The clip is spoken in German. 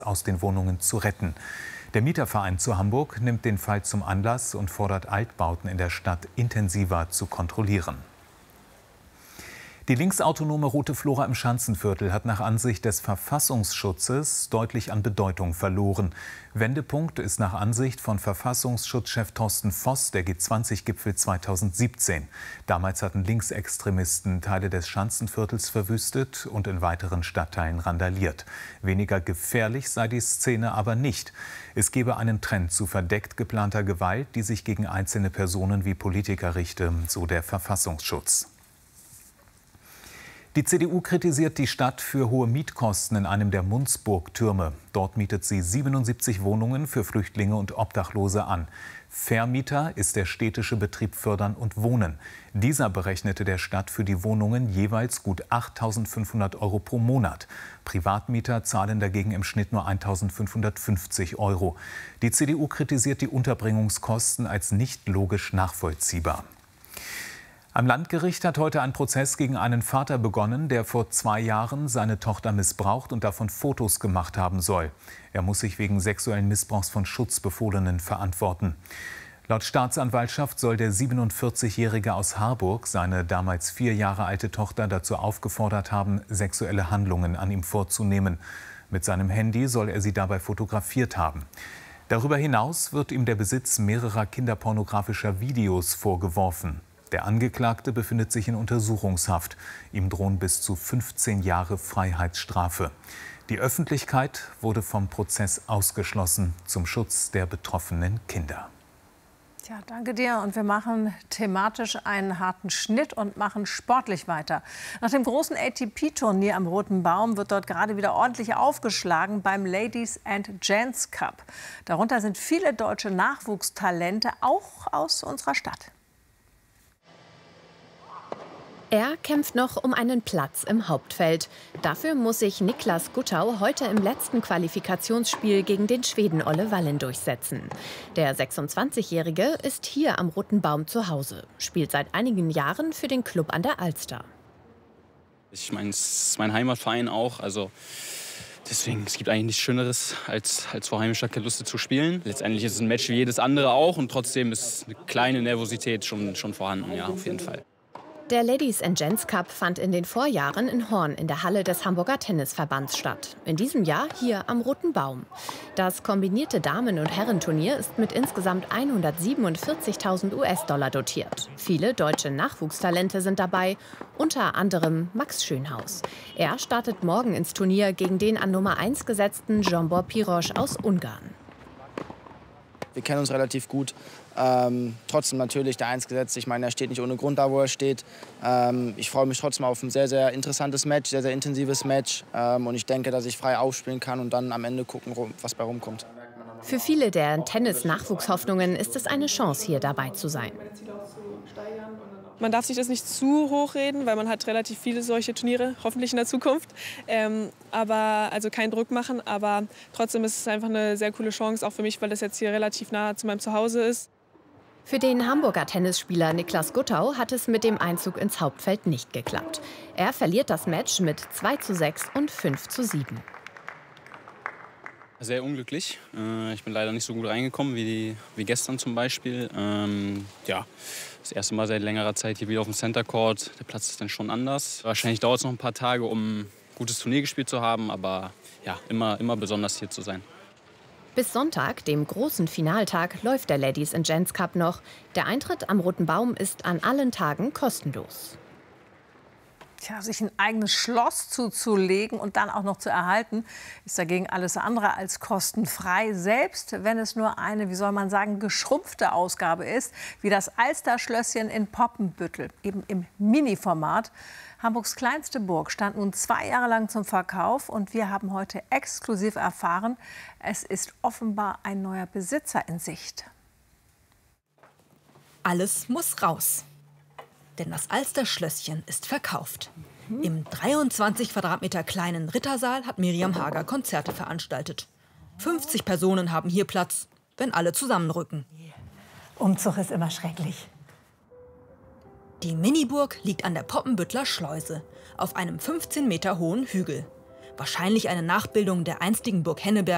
aus den Wohnungen zu retten. Der Mieterverein zu Hamburg nimmt den Fall zum Anlass und fordert Altbauten in der Stadt intensiver zu kontrollieren. Die linksautonome Rote Flora im Schanzenviertel hat nach Ansicht des Verfassungsschutzes deutlich an Bedeutung verloren. Wendepunkt ist nach Ansicht von Verfassungsschutzchef Thorsten Voss der G20-Gipfel 2017. Damals hatten Linksextremisten Teile des Schanzenviertels verwüstet und in weiteren Stadtteilen randaliert. Weniger gefährlich sei die Szene aber nicht. Es gebe einen Trend zu verdeckt geplanter Gewalt, die sich gegen einzelne Personen wie Politiker richte, so der Verfassungsschutz. Die CDU kritisiert die Stadt für hohe Mietkosten in einem der Munzburg-Türme. Dort mietet sie 77 Wohnungen für Flüchtlinge und Obdachlose an. Vermieter ist der städtische Betrieb Fördern und Wohnen. Dieser berechnete der Stadt für die Wohnungen jeweils gut 8.500 € pro Monat. Privatmieter zahlen dagegen im Schnitt nur 1.550 €. Die CDU kritisiert die Unterbringungskosten als nicht logisch nachvollziehbar. Am Landgericht hat heute ein Prozess gegen einen Vater begonnen, der vor 2 Jahren seine Tochter missbraucht und davon Fotos gemacht haben soll. Er muss sich wegen sexuellen Missbrauchs von Schutzbefohlenen verantworten. Laut Staatsanwaltschaft soll der 47-Jährige aus Harburg seine damals 4 Jahre alte Tochter dazu aufgefordert haben, sexuelle Handlungen an ihm vorzunehmen. Mit seinem Handy soll er sie dabei fotografiert haben. Darüber hinaus wird ihm der Besitz mehrerer kinderpornografischer Videos vorgeworfen. Der Angeklagte befindet sich in Untersuchungshaft. Ihm drohen bis zu 15 Jahre Freiheitsstrafe. Die Öffentlichkeit wurde vom Prozess ausgeschlossen zum Schutz der betroffenen Kinder. Ja, danke dir. Und wir machen thematisch einen harten Schnitt und machen sportlich weiter. Nach dem großen ATP-Turnier am Roten Baum wird dort gerade wieder ordentlich aufgeschlagen beim Ladies and Gents Cup. Darunter sind viele deutsche Nachwuchstalente, auch aus unserer Stadt. Er kämpft noch um einen Platz im Hauptfeld. Dafür muss sich Niklas Guttau heute im letzten Qualifikationsspiel gegen den Schweden Olle Wallen durchsetzen. Der 26-Jährige ist hier am Roten Baum zu Hause, spielt seit einigen Jahren für den Club an der Alster. Ich meine, es ist mein Heimatverein auch, also deswegen, es gibt eigentlich nichts Schöneres, als vor heimischer Kulisse zu spielen. Letztendlich ist es ein Match wie jedes andere auch und trotzdem ist eine kleine Nervosität schon vorhanden, ja, auf jeden Fall. Der Ladies and Gents Cup fand in den Vorjahren in Horn in der Halle des Hamburger Tennisverbands statt. In diesem Jahr hier am Roten Baum. Das kombinierte Damen- und Herrenturnier ist mit insgesamt 147.000 US-Dollar dotiert. Viele deutsche Nachwuchstalente sind dabei, unter anderem Max Schönhaus. Er startet morgen ins Turnier gegen den an Nummer 1 gesetzten Zsombor Piros aus Ungarn. Wir kennen uns relativ gut. Trotzdem natürlich der 1 gesetzt. Ich meine, er steht nicht ohne Grund da, wo er steht. Ich freue mich trotzdem auf ein sehr, sehr interessantes Match, sehr, sehr intensives Match. Und ich denke, dass ich frei aufspielen kann und dann am Ende gucken, was bei rumkommt. Für viele der Tennis-Nachwuchshoffnungen ist es eine Chance, hier dabei zu sein. Man darf sich das nicht zu hochreden, weil man hat relativ viele solche Turniere, hoffentlich in der Zukunft. Aber also keinen Druck machen, aber trotzdem ist es einfach eine sehr coole Chance, auch für mich, weil das jetzt hier relativ nah zu meinem Zuhause ist. Für den Hamburger Tennisspieler Niklas Guttau hat es mit dem Einzug ins Hauptfeld nicht geklappt. Er verliert das Match mit 2:6 und 5:7. Sehr unglücklich. Ich bin leider nicht so gut reingekommen wie gestern zum Beispiel. Ja, das erste Mal seit längerer Zeit hier wieder auf dem Center Court. Der Platz ist dann schon anders. Wahrscheinlich dauert es noch ein paar Tage, um ein gutes Turnier gespielt zu haben. Aber ja, immer besonders hier zu sein. Bis Sonntag, dem großen Finaltag, läuft der Ladies and Gents Cup noch. Der Eintritt am Roten Baum ist an allen Tagen kostenlos. Tja, sich ein eigenes Schloss zuzulegen und dann auch noch zu erhalten, ist dagegen alles andere als kostenfrei. Selbst wenn es nur eine, wie soll man sagen, geschrumpfte Ausgabe ist, wie das Alster-Schlösschen in Poppenbüttel, eben im Mini-Format. Hamburgs kleinste Burg stand nun 2 Jahre lang zum Verkauf und wir haben heute exklusiv erfahren, es ist offenbar ein neuer Besitzer in Sicht. Alles muss raus. Denn das Alster-Schlösschen ist verkauft. Im 23 Quadratmeter kleinen Rittersaal hat Miriam Hager Konzerte veranstaltet. 50 Personen haben hier Platz, wenn alle zusammenrücken. Umzug ist immer schrecklich. Die Miniburg liegt an der Poppenbüttler Schleuse, auf einem 15 Meter hohen Hügel. Wahrscheinlich eine Nachbildung der einstigen Burg Henneberg